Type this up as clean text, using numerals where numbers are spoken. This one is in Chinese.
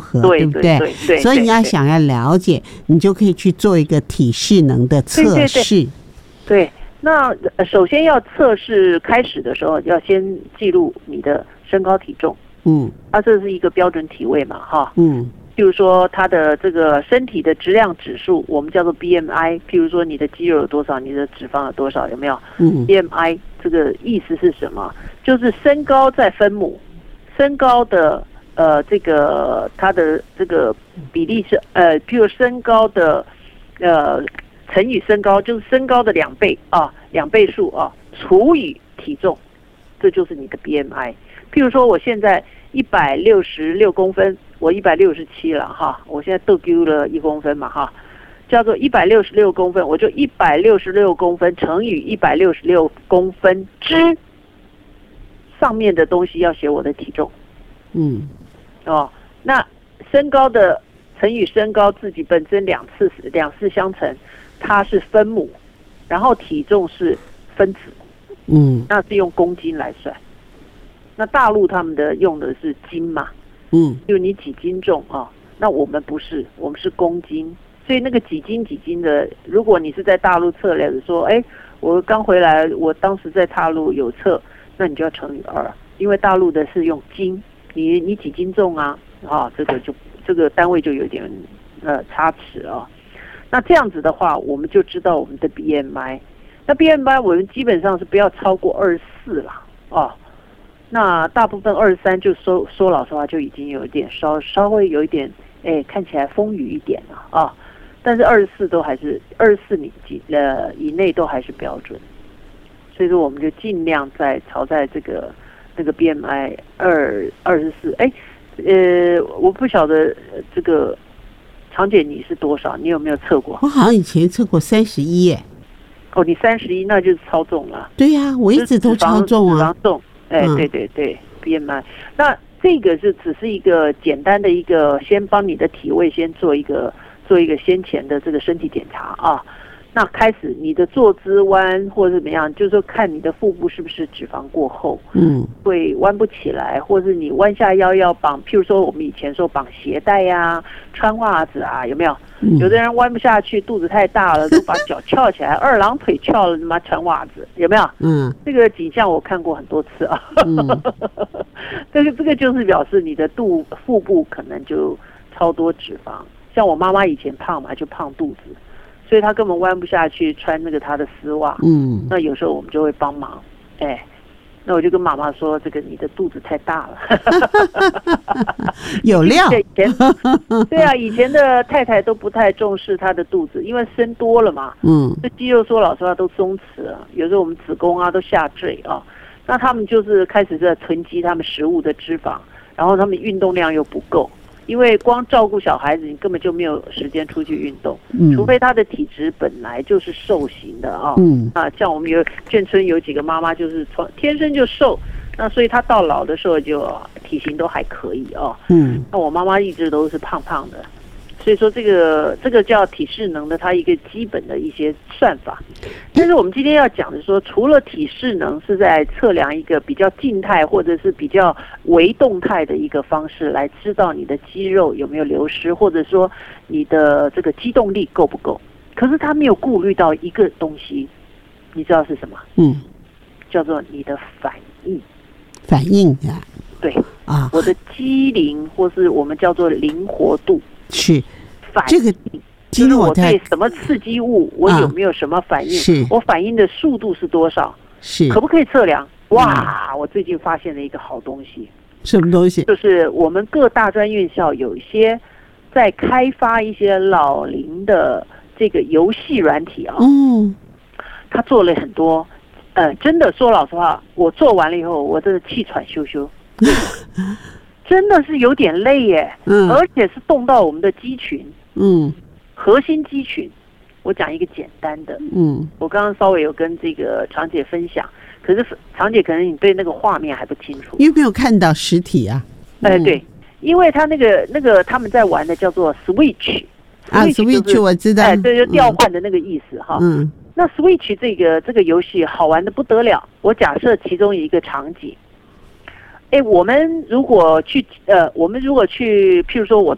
合， 对不对？ 对， 所以你想要了解，你就可以去做一个体适能的测试。 对，那首先要测试开始的时候，要先记录你的身高体重。这是一个标准体位嘛，哈。譬如说他的这个身体的质量指数，我们叫做 BMI。譬如说你的肌肉有多少，你的脂肪有多少，有没有？BMI 这个意思是什么？就是身高再分母，身高的这个它的这个比例是譬如身高的乘以身高，就是身高的2倍啊，2倍数啊，除以体重，这就是你的 BMI。譬如说我现在166公分，我167了哈，我现在都丢了1公分嘛哈，叫做166公分，我就166公分乘以166公分之上面的东西要写我的体重。那身高的乘以身高自己本身两次相乘，它是分母，然后体重是分子。那是用公斤来算。那大陆他们用的是斤嘛，就你几斤重啊？那我们不是，我们是公斤。所以那个几斤的，如果你是在大陆测量的说，我刚回来，我当时在大陆有测，那你就要乘以2，因为大陆的是用斤，你几斤重啊？这个单位就有点差池啊。那这样子的话，我们就知道我们的 BMI。那 BMI 我们基本上是不要超过24了哦。那大部分23就说老实话就已经有一点稍微有一点看起来丰腴一点了啊。但是24都还是24以内都还是标准。所以说我们就尽量朝在这个那个 BMI 24。我不晓得这个常姐你是多少？你有没有测过？ 我好像以前测过31耶。 你31那就是超重了。 对呀，我一直都超重啊。 脂肪重，对 BMI。那这个只是一个简单的一个，先帮你的体位先做一个先前的这个身体检查啊。那开始你的坐姿弯或者怎么样，就是说看你的腹部是不是脂肪过厚，会弯不起来，或是你弯下腰要绑，譬如说我们以前说绑鞋带呀、穿袜子啊，有没有？有的人弯不下去，肚子太大了，都把脚翘起来，二郎腿翘了，他妈穿袜子，有没有？这个景象我看过很多次啊。这个就是表示你的腹部可能就超多脂肪。像我妈妈以前胖嘛，就胖肚子。所以他根本弯不下去穿那个他的丝袜，那有时候我们就会帮忙，那我就跟妈妈说，这个你的肚子太大了， 有料。 对啊，以前的太太都不太重视她的肚子，因为生多了嘛，这肌肉说老实话都松弛了，有时候我们子宫啊都下坠啊，那他们就是开始在囤积他们食物的脂肪，然后他们运动量又不够。因为光照顾小孩子，你根本就没有时间出去运动，除非他的体质本来就是瘦型的啊。像我们眷村有几个妈妈就是天生就瘦，那所以她到老的时候就体型都还可以啊。那我妈妈一直都是胖胖的，所以说这个叫体适能的，它一个基本的一些算法。但是我们今天要讲的说，除了体适能是在测量一个比较静态或者是比较微动态的一个方式，来知道你的肌肉有没有流失，或者说你的这个机动力够不够。可是他没有顾虑到一个东西，你知道是什么？叫做你的反应。 反应啊？ 对啊，我的机灵或是我们叫做灵活度。 是反应。就是我对什么刺激物，我有没有什么反应？我反应的速度是多少？可不可以测量？哇！我最近发现了一个好东西。 什么东西？ 就是我们各大专院校有一些在开发一些老龄的这个游戏软体啊。他做了很多，真的说老实话，我做完了以后，我真的气喘吁吁。真的是有点累耶，而且是动到我们的肌群。核心肌群。我讲一个简单的，我刚刚稍微有跟这个常姐分享，可是常姐可能你对那个画面还不清楚， 因为没有看到实体啊。 对，因为他那个他们在玩的叫做 Switch 啊 ，Switch 我知道， 对，就调换的那个意思哈。那 Switch 这个游戏好玩的不得了，我假设其中一个场景。我们如果去，譬如说